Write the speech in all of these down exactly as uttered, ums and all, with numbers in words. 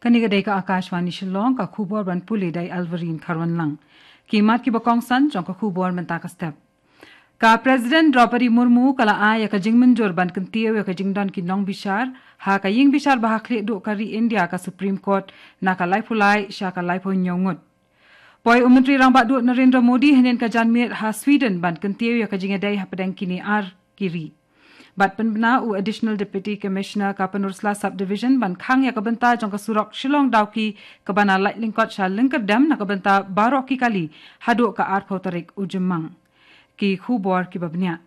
Kanigadai ka Akashwani Shillong ka khubor ban puli dai Alvarin Kharwan lang. Kimat ki bakong san jong ka khubor mentaka step. Ka President Draupadi Murmu kala a ya ka jingmenjor ban kentiyo ya ka jingdon ki nong bishar ha ka ying bishar bahakli do kari India ka Supreme Court na ka laipulai sha ka laipo nyongut. Poi Umentri Rang Bak Duit Narendra Modi henen ka janmir ha Sweden ban kentiyo ya ka jingadai ha padang kini ar kiri. Bat penbena u Additional Deputy Commissioner ka Penursla Subdivision ban khang ya kabenta jong ka surok Shillong Dauki ka bana light lingkot sha lingkadam na kabenta barok ki kali hadu ka ar potarik ujemang ki khubor ki babnya.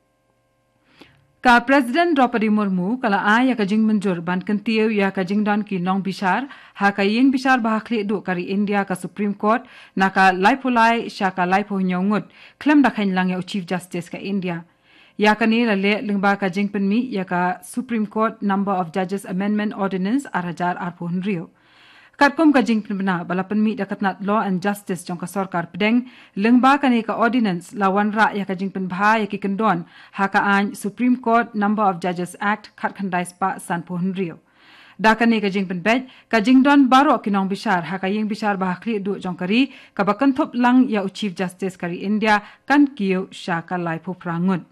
Ka President Draupadi Murmu kala a ya ka jingmenjur ban kentiyo ya ka jingdon ki nong bishar ha ka ying bishar bahakli do kari India ka Supreme Court na ka laipulai sha ka laipo nyongut klem da khain lang ya Chief Justice ka India. Ya kani lale lingba ka jingpen mi ya ka Supreme Court Number of Judges Amendment Ordinance arajar arpo hunrio. Katkom ka jingpen bena balapan mi dakatnat Law and Justice jong ka sorkar pedeng lingba kani ka ordinance lawan ra ya ka jingpen bha ya ki kendon ha ka an Supreme Court Number of Judges Act khat khandai spa san po hunrio. Da kani ka jingpen bej ka jingdon baro kinong bishar ha ka ying bishar bahakli du jong kari ka bakan thop lang ya Chief Justice kari India kan kiyo sha ka laipo prangun.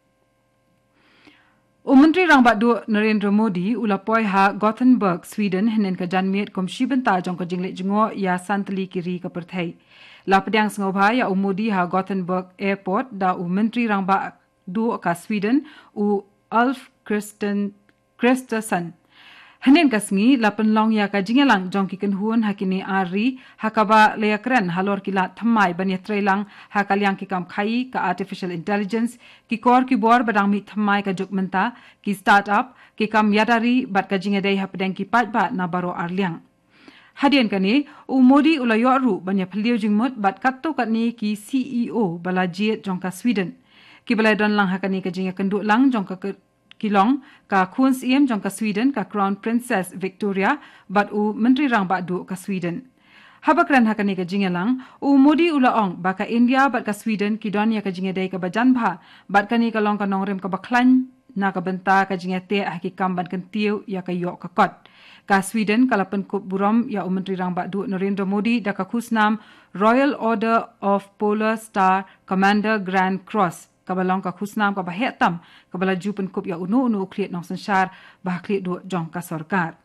Umentri Rang Bak Duit Narendra Modi ulapoi ha Gothenburg, Sweden henen ka janmiet kom shibenta jong ka jingle jingo ya santali kiri ka perthai. La pedang sengobha ya umudi ha Gothenburg Airport da Umentri Rang Bak Duit ka Sweden u Ulf Kristen Kristersson. Henen ka sngi la penlong ya ka jingelang jong ki kenhuan hakini ari hakaba leyakren halor kila thamai banya trailang hakalyang ki kam khai ka artificial intelligence ki kor ki bor badang mi thamai ka jukmenta ki startup ki kam yadari bat ka jingedai hapdeng ki pat ba na baro arliang. Hadian kani u Modi ulayo ru banya phliu jingmut bat katto katni ki C E O balajiet jong ka Sweden. Ki balai don lang hakani ka jinga kenduk lang jong ka Kilong ka Queen's Iem jong ka Sweden ka Crown Princess Victoria bat u Menteri Rang Bak Duit ka Sweden. Habakran hakani ka jingelang u Modi ulaong baka India bat ka Sweden ki don ya ka jingedai ka bajanbha bat kani ka long ka nongrem ka baklan na ka benta ka jingete hakikam ban kentiu ya ka yok ka kot. Ka Sweden kalapan kup burom ya u Menteri Rang Bak Duit Narendra Modi da ka khusnam Royal Order of Polar Star Commander Grand Cross kabalong ka khusnam ka bahetam kabala jupen kup ya unu unu ukliet nong sensar bahakliet du jong ka sorkar.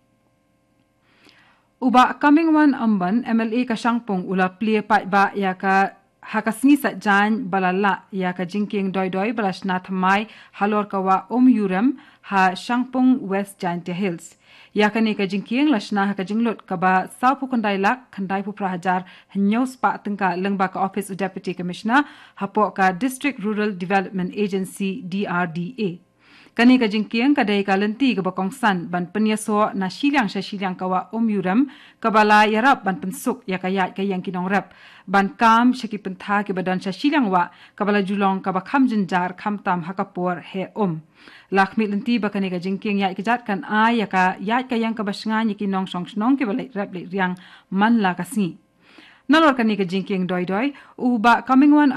Uba coming one amban M L A ka Shangpong ula plie pat ba ya ka hakasngi sat jan balala ya ka jingking doi doi balashna thamai halor kawa om yurem ha Shangpong West Giant Hills. Ya kani ka jingking lashna ha ka jinglot ka ba sau pu kandai lak kandai pu prahajar hanyau spa tengka lengba ka Office of Deputy Commissioner hapo ka District Rural Development Agency D R D A. Kani ka jingking kadai ka lenti ka bakong san ban penyaso na silyang sa silyang kawa om yuram kabala yarap ban pensuk ya kayat kayang kinong rep ban kam syaki pentha ki badan sa silyang wa kabala julong ka bakham jenjar khamtam hakapor he om. Lakmi lenti bakani ka jingking ya ikjat kan a ya ka ya kayang ka basnga ni kinong song snong ki balai rep le riang man la kasi. Nalor kani ka jingking doi doi u ba coming one